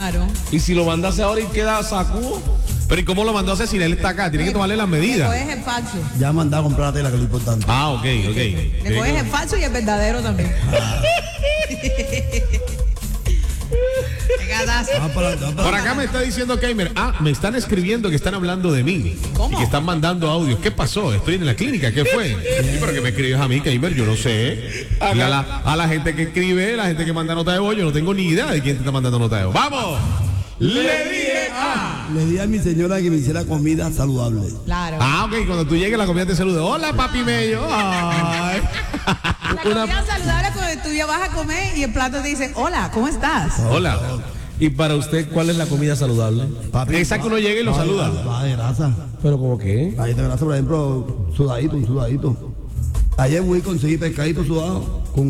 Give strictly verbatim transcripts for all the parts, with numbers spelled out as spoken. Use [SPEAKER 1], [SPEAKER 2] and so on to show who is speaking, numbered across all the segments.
[SPEAKER 1] Claro.
[SPEAKER 2] Y si lo mandase ahora y queda sacudo.
[SPEAKER 3] Pero ¿y cómo lo mandó a hacer si él está acá? Tiene que tomarle las
[SPEAKER 1] Le
[SPEAKER 3] medidas.
[SPEAKER 1] coges el falso.
[SPEAKER 4] Ya mandé a comprar la tela, que es lo importante.
[SPEAKER 3] Ah, ok, ok.
[SPEAKER 1] Le coges el falso y el verdadero también. Qué gatazo.
[SPEAKER 4] Vamos para adelante, vamos para
[SPEAKER 3] Por acá me está diciendo Keimer, ah, me están escribiendo que están hablando de mí.
[SPEAKER 1] ¿Cómo?
[SPEAKER 3] Y que están mandando audios. ¿Qué pasó? Estoy en la clínica, ¿qué fue? Sí, pero que me escribes a mí, Keimer, yo no sé. Y a la, a la gente que escribe, la gente que manda nota de voz, yo no tengo ni idea de quién te está mandando nota de voz. ¡Vamos! Le dije ah.
[SPEAKER 4] Le di a mi señora que me hiciera comida saludable.
[SPEAKER 1] Claro.
[SPEAKER 3] Ah, ok, cuando tú llegues la comida te saluda. Hola, papi mello. Ay.
[SPEAKER 1] La comida saludable cuando tú ya vas a comer y el plato te dice, hola, ¿cómo estás?
[SPEAKER 3] Hola.
[SPEAKER 2] Y para usted, ¿cuál es la comida saludable?
[SPEAKER 4] Papi,
[SPEAKER 3] Esa que uno llega y lo
[SPEAKER 4] baja de
[SPEAKER 3] saluda.
[SPEAKER 4] grasa, baja de grasa.
[SPEAKER 2] ¿Pero como qué?
[SPEAKER 4] Baja de grasa, por ejemplo, sudadito, un sudadito. Ayer fui y conseguí pescadito sudado con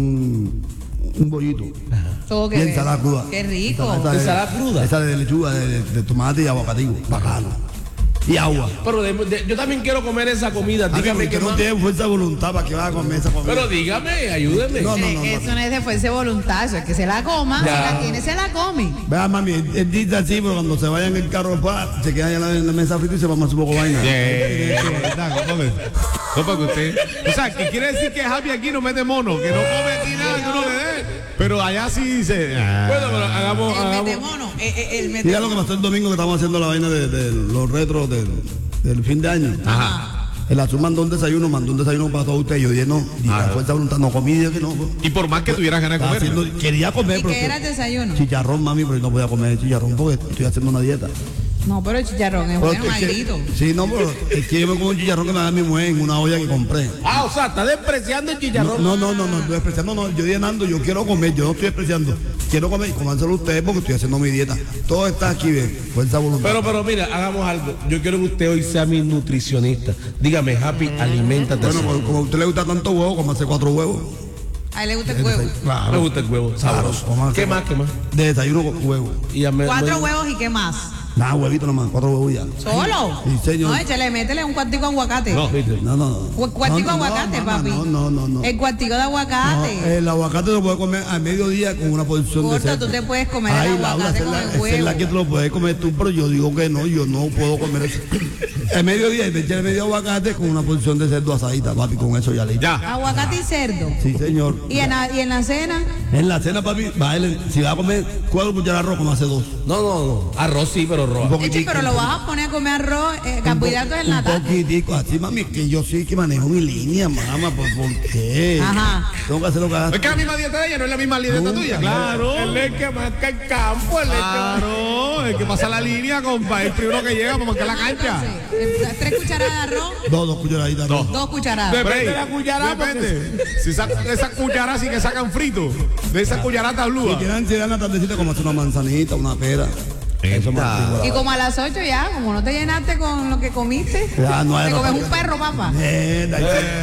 [SPEAKER 4] un bollito.
[SPEAKER 1] Todo
[SPEAKER 4] Y
[SPEAKER 1] que
[SPEAKER 4] ensalada cruda.
[SPEAKER 1] Qué rico.
[SPEAKER 4] Esa de-
[SPEAKER 2] ¿Ensalada cruda?
[SPEAKER 4] Esa de lechuga, de, de- de tomate y aguacativo. Bacano. Y agua.
[SPEAKER 2] Pero de- de- yo también quiero comer esa comida.
[SPEAKER 4] Dígame
[SPEAKER 2] Dígame
[SPEAKER 4] que
[SPEAKER 2] qué
[SPEAKER 4] no
[SPEAKER 2] más.
[SPEAKER 4] tiene fuerza de voluntad para que vaya a comer esa comida.
[SPEAKER 2] Pero dígame, ayúdeme.
[SPEAKER 4] No, no, no,
[SPEAKER 1] Eh,
[SPEAKER 4] no.
[SPEAKER 1] Eso no es de fuerza de voluntad, eso es que se la coma.
[SPEAKER 2] Ya.
[SPEAKER 1] Si la tiene, se la come.
[SPEAKER 4] Vea, mami, él dice así, pero cuando se vaya en el carro, pa, se queda allá en la, en la mesa frita y se va más un poco vaina.
[SPEAKER 3] Yeah, ¿cómo que? No, porque usted. O sea, que quiere decir que Javi aquí no mete mono, que no come aquí nada, que no le dé. Pero allá sí dice. Ah.
[SPEAKER 2] Bueno, pero hagamos.
[SPEAKER 1] El
[SPEAKER 2] hagamos.
[SPEAKER 1] metemono. eh, eh, El
[SPEAKER 4] Mira lo
[SPEAKER 1] metemono.
[SPEAKER 4] que pasó el domingo que estamos haciendo la vaina de, de los retros del, del fin de año.
[SPEAKER 3] Ajá.
[SPEAKER 4] El azul mandó un desayuno, mandó un desayuno para todos ustedes. Yo dije, no, y la fuerza de voluntad no comí, dije que no. pues.
[SPEAKER 3] Y por más que tuvieras ganas de
[SPEAKER 4] Estaba
[SPEAKER 3] comer.
[SPEAKER 4] haciendo- quería comer,
[SPEAKER 1] ¿Y
[SPEAKER 4] pero
[SPEAKER 1] qué era el desayuno?
[SPEAKER 4] chicharrón, mami, pero yo no podía comer chicharrón porque estoy haciendo una dieta.
[SPEAKER 1] No, pero el chicharrón es
[SPEAKER 4] Pero
[SPEAKER 1] bueno,
[SPEAKER 4] es que-
[SPEAKER 1] magrito.
[SPEAKER 4] sí, no, pero es que yo me como un chicharrón que me da mi mujer en una olla que compré.
[SPEAKER 2] Ah, o sea, está despreciando el chicharrón.
[SPEAKER 4] No, no, no, no, estoy despreciando, no, yo dije, Nando, yo quiero comer, yo no estoy despreciando, quiero comer, y cománselo ustedes porque estoy haciendo mi dieta. Todo está aquí, ve, fuerza de voluntad.
[SPEAKER 2] Pero, pero mira, hagamos algo. Yo quiero que usted hoy sea mi nutricionista. Dígame, Happy, aliméntate.
[SPEAKER 4] Bueno,
[SPEAKER 2] así.
[SPEAKER 4] como, como a usted le gusta tanto huevo, como hace cuatro huevos.
[SPEAKER 1] A él le gusta el huevo.
[SPEAKER 2] Me
[SPEAKER 4] Claro.
[SPEAKER 2] gusta el huevo, sabroso.
[SPEAKER 4] Claro,
[SPEAKER 2] ¿Qué más, qué más?
[SPEAKER 4] De desayuno con huevo.
[SPEAKER 2] Y ya me-
[SPEAKER 1] Cuatro
[SPEAKER 2] me-
[SPEAKER 1] huevos y qué más.
[SPEAKER 4] Nada, huevito nomás, cuatro huevos ya.
[SPEAKER 1] ¿Solo?
[SPEAKER 4] Sí, señor.
[SPEAKER 1] No, échale, métele un cuartico de aguacate.
[SPEAKER 2] No, ¿viste?
[SPEAKER 4] No, no, no.
[SPEAKER 1] Cu- Cuartico
[SPEAKER 4] No,
[SPEAKER 1] de
[SPEAKER 4] no,
[SPEAKER 1] aguacate,
[SPEAKER 4] no,
[SPEAKER 1] papi.
[SPEAKER 4] No, no, no, no.
[SPEAKER 1] El cuartico de
[SPEAKER 4] No,
[SPEAKER 1] aguacate.
[SPEAKER 4] el aguacate lo puedes comer al mediodía con una porción de
[SPEAKER 1] Gordo,
[SPEAKER 4] cerdo.
[SPEAKER 1] tú te puedes comer el
[SPEAKER 4] Ay,
[SPEAKER 1] aguacate
[SPEAKER 4] Laura, esa es
[SPEAKER 1] con
[SPEAKER 4] la-
[SPEAKER 1] el
[SPEAKER 4] esa es
[SPEAKER 1] huevo.
[SPEAKER 4] la que te lo puedes comer tú, pero yo digo que no, yo no puedo comer eso. El mediodía y te echas el medio aguacate con una porción de cerdo asadita, papi, con eso ya listo.
[SPEAKER 3] Ya.
[SPEAKER 1] Aguacate y cerdo.
[SPEAKER 4] Sí, señor.
[SPEAKER 1] ¿Y en la, y en la cena?
[SPEAKER 4] En la cena, papi, bájale, si vas a comer cuatro cucharadas de arroz, como hace dos.
[SPEAKER 2] No, no, no. Arroz sí, pero
[SPEAKER 4] Un
[SPEAKER 2] rojo.
[SPEAKER 4] poquitico.
[SPEAKER 1] Eche, pero lo vas a poner a comer arroz, eh, carbohidratos
[SPEAKER 4] Un
[SPEAKER 1] enlatados.
[SPEAKER 4] poquitico, así, mami, que yo sí que manejo mi línea, mamá, ¿por, por qué?
[SPEAKER 1] Ajá.
[SPEAKER 4] Tengo que hacer lo que haga.
[SPEAKER 3] Es que la misma dieta de ella no es la misma dieta tuya. Claro.
[SPEAKER 2] Él es el que marca el campo, él es el que
[SPEAKER 3] Claro. El que pasa la línea, compa. El primero que llega para marcar la cancha.
[SPEAKER 1] Entonces, tres cucharadas de arroz,
[SPEAKER 4] Dos, dos cucharaditas.
[SPEAKER 3] Dos.
[SPEAKER 1] dos cucharadas.
[SPEAKER 2] Depende
[SPEAKER 3] Pero,
[SPEAKER 2] de la cucharada,
[SPEAKER 3] Depende. Si esa, esa cuchara sí que sacan frito. De esa cucharata
[SPEAKER 4] Si
[SPEAKER 3] blúa.
[SPEAKER 4] tienen ansiedad en la tardecita, como hacer una manzanita, una pera. Eso más
[SPEAKER 1] Y como a las ocho ya, como no te llenaste con lo que comiste,
[SPEAKER 4] Ya, no hay
[SPEAKER 1] te comes
[SPEAKER 4] otra
[SPEAKER 1] un perro, papá.
[SPEAKER 4] Mierda,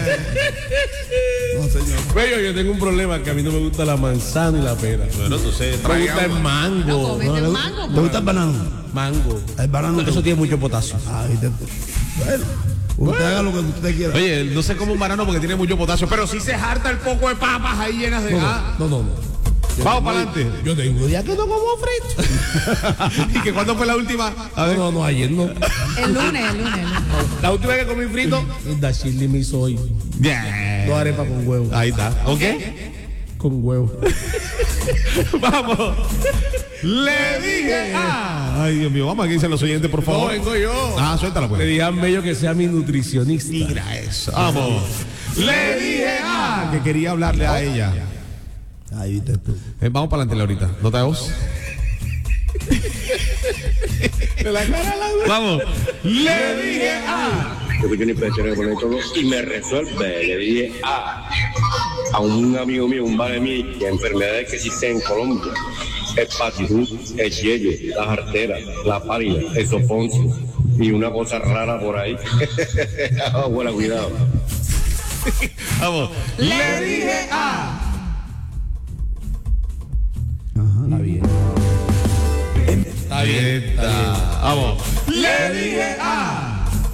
[SPEAKER 4] no, señor.
[SPEAKER 2] Pero yo tengo un problema, que a mí no me gusta la manzana y la pera.
[SPEAKER 3] Bueno, entonces
[SPEAKER 2] Me gusta el
[SPEAKER 1] No,
[SPEAKER 2] mango.
[SPEAKER 1] comete
[SPEAKER 4] ¿Le,
[SPEAKER 1] un
[SPEAKER 4] gusta-
[SPEAKER 1] mango.
[SPEAKER 4] ¿Le gusta el banano?
[SPEAKER 2] Mango.
[SPEAKER 4] El banano.
[SPEAKER 2] Eso tiene mucho potasio.
[SPEAKER 4] Ahí te- Bueno, usted haga lo que usted quiera.
[SPEAKER 3] Oye, no sé cómo un banano porque tiene mucho potasio, pero sí se harta el poco de papas ahí llenas de. Ah,
[SPEAKER 2] No, no, no.
[SPEAKER 3] vamos para adelante.
[SPEAKER 2] Yo tengo días que no como frito.
[SPEAKER 3] ¿Y que cuándo fue la última?
[SPEAKER 2] A ver, no, no, ayer no.
[SPEAKER 1] El lunes, el lunes, el lunes.
[SPEAKER 2] La última vez que comí frito, Da Chili me hizo hoy.
[SPEAKER 3] Bien.
[SPEAKER 2] Dos arepas con huevo.
[SPEAKER 3] Ahí está. ¿Ok?
[SPEAKER 2] Con huevo.
[SPEAKER 3] Vamos. Le dije. Ah. Ay, Dios mío. Vamos a que dicen los oyentes, por favor.
[SPEAKER 2] vengo yo.
[SPEAKER 3] Ah, suéltala
[SPEAKER 2] Le
[SPEAKER 3] pues.
[SPEAKER 2] dije a Bello que sea mi nutricionista.
[SPEAKER 3] Mira eso. Vamos. Le dije ah, que quería hablarle a ella.
[SPEAKER 4] Ahí viste tú.
[SPEAKER 3] Eh, vamos para adelante ahorita. ¿Nota de voz?
[SPEAKER 2] De la cara a la
[SPEAKER 3] Vamos. Le dije ah.
[SPEAKER 5] Yo que yo ni pensé en poner todo y me resuelve. Le dije a, a un amigo mío, un vale mío, que enfermedades que existen en Colombia: hepatitis, el yeye, la jartera, la pálida, el soponcio y una cosa rara por ahí. Abuela, cuidado.
[SPEAKER 3] Vamos. Le dije ah.
[SPEAKER 2] Está bien.
[SPEAKER 3] Está bien. Está. Vamos. Le dije ah.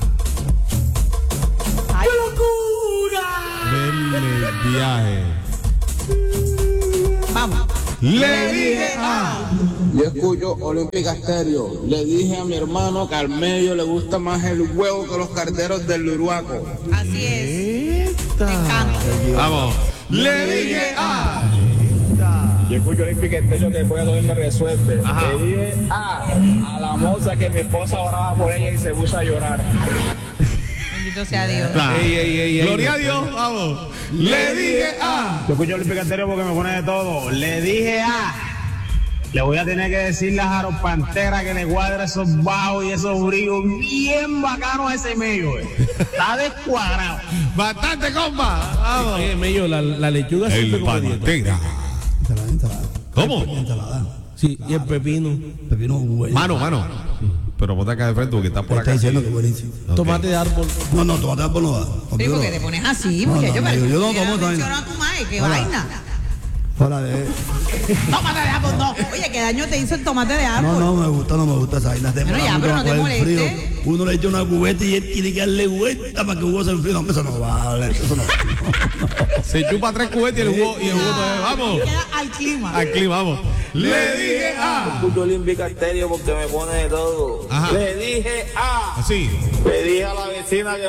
[SPEAKER 1] ¡Ay,
[SPEAKER 3] Del viaje.
[SPEAKER 1] vamos!
[SPEAKER 3] Le dije A.
[SPEAKER 6] Yo escucho Olímpica Estéreo. Le dije a mi hermano que al medio le gusta más el huevo que los carteros del Uruaco.
[SPEAKER 1] Así es. Me encanta.
[SPEAKER 3] Vamos. Le dije A.
[SPEAKER 6] Yo escucho Olímpica Estéreo que después todo me resuelve.
[SPEAKER 3] Ajá.
[SPEAKER 6] Le dije A a la moza que mi esposa oraba por ella y se puso a llorar.
[SPEAKER 1] Bendito sea Dios.
[SPEAKER 3] Ah.
[SPEAKER 2] Ey, ey, ey, ey.
[SPEAKER 3] Gloria a Dios. Vamos. Le dije A.
[SPEAKER 7] Yo escucho Olímpica Estéreo porque me pone de todo. Le dije A. Le voy a tener que decirle a Jaro Pantera que le cuadre esos bajos y esos brillos bien bacanos a ese medio. eh. Está descuadrado.
[SPEAKER 3] Bastante, compa. Vamos.
[SPEAKER 2] Oye, Mello, la, la lechuga
[SPEAKER 3] El
[SPEAKER 2] siempre como dieta.
[SPEAKER 3] Pantera.
[SPEAKER 4] Ensalada, ensalada.
[SPEAKER 3] ¿Cómo?
[SPEAKER 4] Ensalada.
[SPEAKER 2] Sí, y el pepino.
[SPEAKER 4] Pepino bueno.
[SPEAKER 3] Mano, mano. Pero ponte acá de frente porque está
[SPEAKER 4] Te
[SPEAKER 3] por
[SPEAKER 4] está
[SPEAKER 3] acá.
[SPEAKER 4] diciendo que buenísimo.
[SPEAKER 3] Ok.
[SPEAKER 2] Tomate de árbol.
[SPEAKER 4] No, no, tomate de árbol no va.
[SPEAKER 1] Sí,
[SPEAKER 4] Olvídalo.
[SPEAKER 1] porque te pones así,
[SPEAKER 4] No,
[SPEAKER 1] muchacho.
[SPEAKER 4] no,
[SPEAKER 1] pero
[SPEAKER 4] yo- yo no
[SPEAKER 1] hubiera
[SPEAKER 4] tomo esa
[SPEAKER 1] mencionado
[SPEAKER 4] vaina.
[SPEAKER 1] a tu madre, qué
[SPEAKER 4] Hola.
[SPEAKER 1] vaina.
[SPEAKER 4] Fuera de...
[SPEAKER 1] Tómate de árbol, no. Oye, ¿qué daño te hizo el tomate de
[SPEAKER 4] No,
[SPEAKER 1] árbol?
[SPEAKER 4] no me gusta, no me gusta esa vaina.
[SPEAKER 1] Bueno, ya, pero no te molestes.
[SPEAKER 4] Uno le echa una cubeta y él tiene que darle vuelta para que el huevo se enfríe. No, eso no vale, eso no.
[SPEAKER 3] Se chupa tres cubetas y el jugo, y el jugo todavía. Vamos.
[SPEAKER 1] Queda al clima.
[SPEAKER 3] Aquí vamos. Le dije A.
[SPEAKER 6] Escucho Olímpica Estéreo porque me pone de todo.
[SPEAKER 3] Ajá.
[SPEAKER 6] Le dije A.
[SPEAKER 3] Así.
[SPEAKER 6] Le dije a la vecina que